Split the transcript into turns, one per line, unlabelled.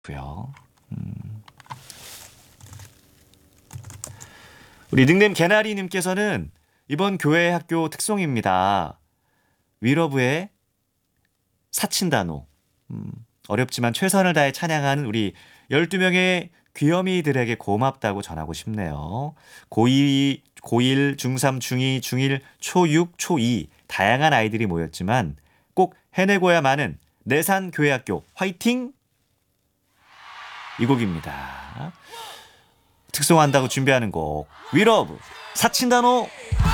고요. 우리 닉네임 개나리님께서는 이번 교회 학교 특송입니다. 위러브의 사친단오. 어렵지만 최선을 다해 찬양하는 우리 12명의 귀요미들에게 고맙다고 전하고 싶네요. 고2, 고1, 중3, 중2, 중1, 초6, 초2 다양한 아이들이 모였지만 꼭 해내고야만은 내산교회학교 화이팅! 이 곡입니다. 특송한다고 준비하는 곡 위러브 사친단오.